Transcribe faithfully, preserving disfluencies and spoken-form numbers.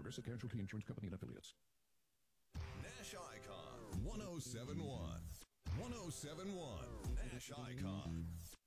Progressive Casualty Insurance Company and affiliates. Nash Icon one oh seven point one. one oh seven point one. Nash Icon.